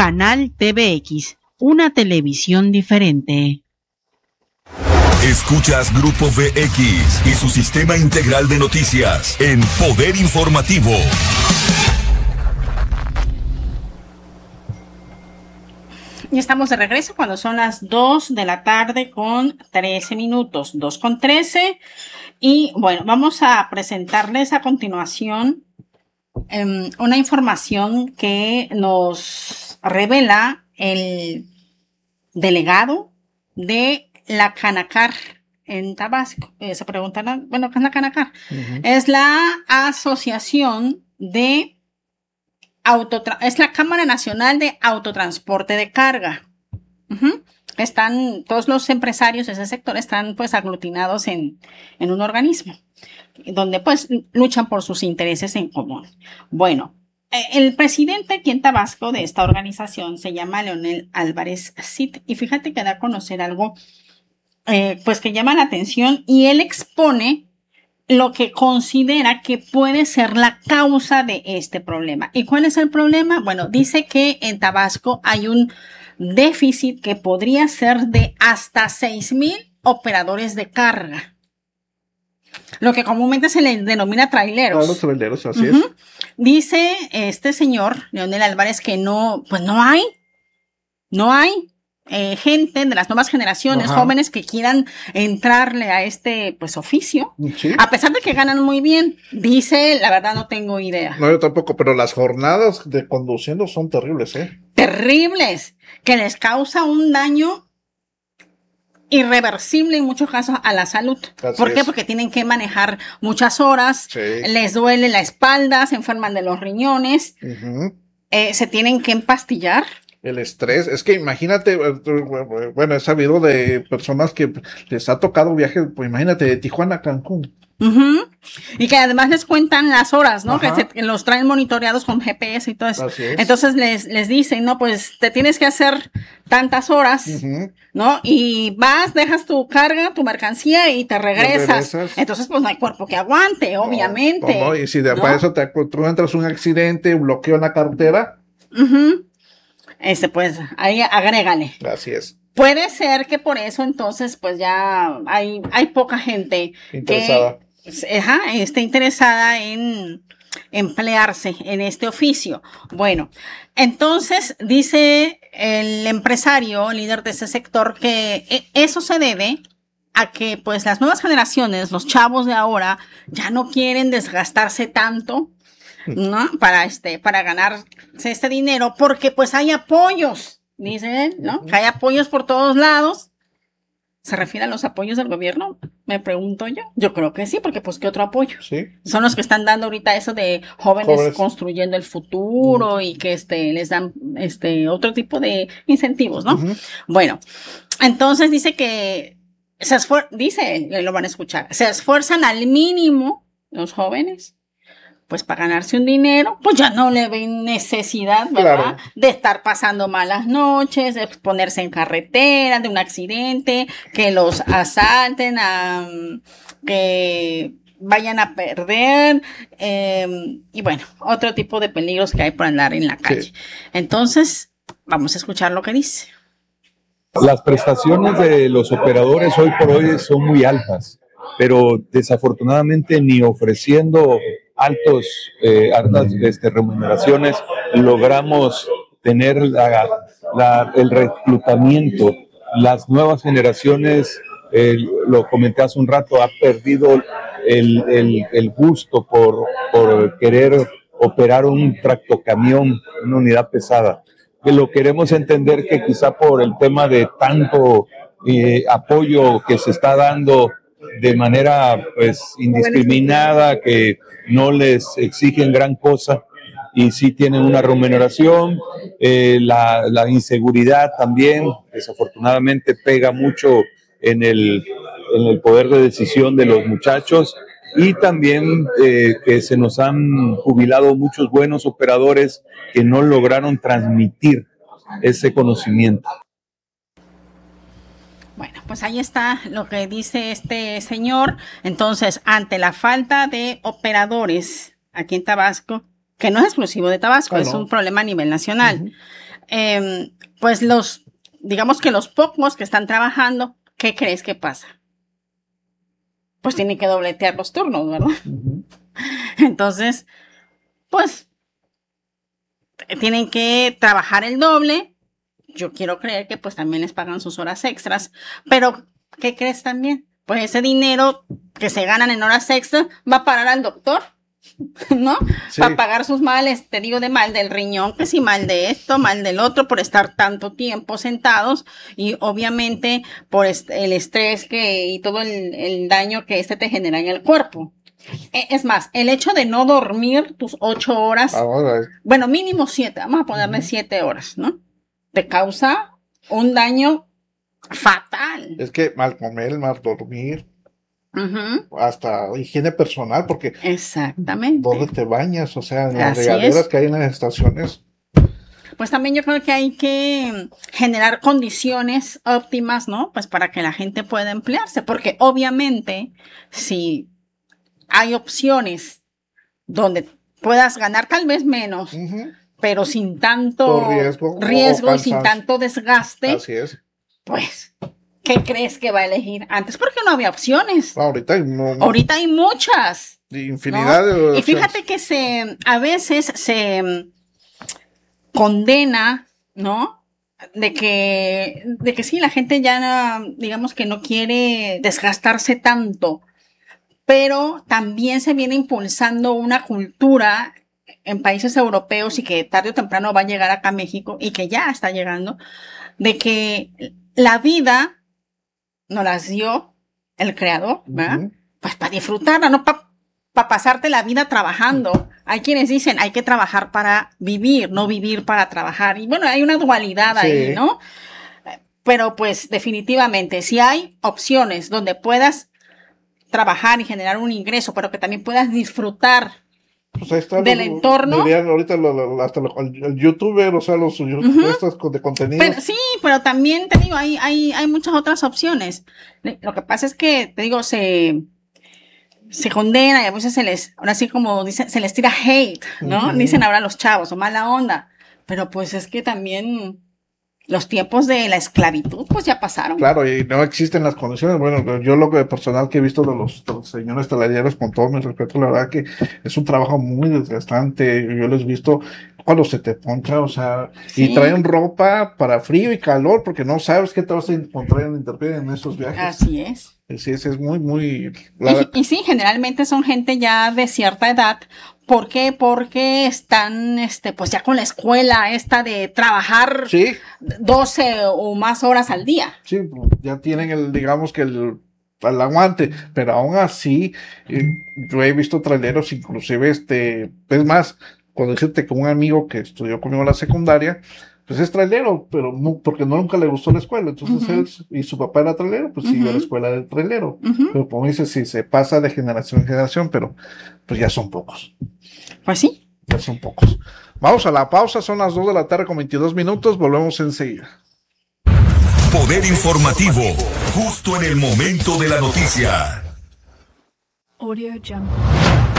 Canal TVX, una televisión diferente. Escuchas Grupo VX y su sistema integral de noticias en Poder Informativo. Y estamos de regreso cuando son las 2 de la tarde con 13 minutos, 2:13. Y bueno, vamos a presentarles a continuación una información que nos revela el delegado de la Canacar en Tabasco. Se preguntarán, bueno, ¿qué es la Canacar? Es la Asociación de es la Cámara Nacional de Autotransporte de Carga. Están, todos los empresarios de ese sector están pues aglutinados en un organismo donde pues luchan por sus intereses en común. Bueno, el presidente aquí en Tabasco de esta organización se llama Leonel Álvarez Cid, y fíjate que da a conocer algo pues que llama la atención, y él expone lo que considera que puede ser la causa de este problema. ¿Y cuál es el problema? Bueno, dice que en Tabasco hay un déficit que podría ser de hasta 6,000 operadores de carga, lo que comúnmente se les denomina traileros. Los traileros, así es. Dice este señor, Leonel Álvarez, que no hay gente de las nuevas generaciones, jóvenes que quieran entrarle a este pues oficio, a pesar de que ganan muy bien. Dice, la verdad no tengo idea. No, yo tampoco, pero las jornadas de conduciendo son terribles, Terribles, que les causa un daño irreversible en muchos casos a la salud. ¿Por qué? Porque tienen que manejar muchas horas, les duele la espalda, se enferman de los riñones, se tienen que empastillar. El estrés, es que imagínate, bueno, he sabido de personas que les ha tocado viajes, pues imagínate, de Tijuana a Cancún. Y que además les cuentan las horas, ¿no? Que los traen monitoreados con GPS y todo eso. Entonces les dicen, no, pues te tienes que hacer tantas horas, ¿no? Y vas, dejas tu carga, tu mercancía y te regresas. Entonces, pues no hay cuerpo que aguante, obviamente. No, y si para eso tú entras un accidente, bloqueo en la carretera. Pues ahí agrégale. Así es. Puede ser que por eso entonces pues ya hay poca gente interesada. Que esté interesada en emplearse en este oficio. Bueno, entonces dice el empresario, líder de ese sector, que eso se debe a que pues las nuevas generaciones, los chavos de ahora, ya no quieren desgastarse tanto, ¿no? Para ganarse este dinero, porque pues hay apoyos, dice él, ¿no? Que hay apoyos por todos lados. ¿Se refiere a los apoyos del gobierno? Me pregunto yo. Yo creo que sí, porque pues ¿qué otro apoyo? Son los que están dando ahorita eso de jóvenes construyendo el futuro y que les dan otro tipo de incentivos, ¿no? Bueno, entonces dice que dice, lo van a escuchar, se esfuerzan al mínimo los jóvenes, pues para ganarse un dinero, pues ya no le ven necesidad, ¿verdad? De estar pasando malas noches, de ponerse en carretera, de un accidente, que los asalten, que vayan a perder, y bueno, otro tipo de peligros que hay por andar en la calle. Entonces, vamos a escuchar lo que dice. Las prestaciones de los operadores hoy por hoy son muy altas, pero desafortunadamente ni ofreciendo altas remuneraciones logramos tener el reclutamiento. Las nuevas generaciones, lo comenté hace un rato, ha perdido el gusto por querer operar un tractocamión, una unidad pesada. Que lo queremos entender que quizá por el tema de tanto apoyo que se está dando de manera pues indiscriminada, que no les exigen gran cosa y sí tienen una remuneración, la inseguridad también desafortunadamente pega mucho en el poder de decisión de los muchachos, y también que se nos han jubilado muchos buenos operadores que no lograron transmitir ese conocimiento. Bueno, pues ahí está lo que dice este señor. Entonces, ante la falta de operadores aquí en Tabasco, que no es exclusivo de Tabasco, es un problema a nivel nacional. pues digamos que los pocos que están trabajando, ¿qué crees que pasa? Pues tienen que dobletear los turnos, ¿verdad? Ujú. Entonces, pues, tienen que trabajar el doble. Yo quiero creer que pues también les pagan sus horas extras. Pero, ¿qué crees también? Pues ese dinero que se ganan en horas extras va a parar al doctor, ¿no? Sí. Para pagar sus males, te digo, de mal del riñón, que si mal de esto, mal del otro, por estar tanto tiempo sentados y obviamente por el estrés y todo el daño que te genera en el cuerpo. Es más, el hecho de no dormir tus 8 horas, Ahora, bueno, mínimo 7, vamos a ponerle 7 horas, ¿no? Te causa un daño fatal. es que mal comer, mal dormir, Ujú, hasta higiene personal, porque exactamente. ¿dónde te bañas? O sea, en las Así regaderas es. que hay en las estaciones. Pues también yo creo que hay que generar condiciones óptimas, ¿no? Pues para que la gente pueda emplearse, porque obviamente si hay opciones donde puedas ganar tal vez menos, Ujú. pero sin tanto Por riesgo o y sin cansancio. tanto desgaste, Así es. pues, ¿qué crees que va a elegir? Antes porque no había opciones. Ahorita hay Ahorita hay muchas. infinidad ¿no? de Y fíjate que a veces se condena, ¿no? De que sí, la gente ya, digamos que no quiere desgastarse tanto, pero también se viene impulsando una cultura en países europeos y que tarde o temprano va a llegar acá a México y que ya está llegando, de que la vida nos las dio el creador, ¿verdad? Ujú. Pues para disfrutarla, no para pasarte la vida trabajando. Hay quienes dicen, hay que trabajar para vivir, no vivir para trabajar. Y bueno, hay una dualidad ahí, Sí. ¿no? Pero pues definitivamente, si hay opciones donde puedas trabajar y generar un ingreso, pero que también puedas disfrutar Pues ahí está del entorno. Dirían ahorita hasta el youtuber, o sea, los estos de contenidos. Pero, sí, pero también te digo, hay muchas otras opciones. Lo que pasa es que, te digo, se condena y a veces ahora sí como dicen, se les tira hate, ¿no? Ujú. Dicen ahora los chavos, o mala onda. Pero pues es que también los tiempos de la esclavitud, pues ya pasaron. Claro, y no existen las condiciones. Bueno, yo lo que personal que he visto de los señores taladreros, con todo mi respeto, la verdad que es un trabajo muy desgastante. Yo los he visto cuando se te poncha, o sea, Sí. y traen ropa para frío y calor, porque no sabes qué te vas a encontrar en intemperie en esos viajes. Así es. Sí, es muy, muy... Y sí, generalmente son gente ya de cierta edad. ¿Por qué? Porque están, pues ya con la escuela esta de trabajar Sí, 12 o más horas al día. sí, ya tienen digamos que el aguante, pero aún así, yo he visto traileros, inclusive, es más, cuando decirte que un amigo que estudió conmigo en la secundaria, pues es trailero, pero no, porque nunca le gustó la escuela, entonces Ujú. él y su papá era trailero, pues siguió a la Ujú. escuela del trailero, Ujú. pero como dices, sí, se pasa de generación en generación, pero pues ya son pocos. Pues sí. Ya son pocos. Vamos a la pausa, son las 2 de la tarde con 22 minutos, volvemos enseguida. Poder informativo, justo en el momento de la noticia. Audio Jungle.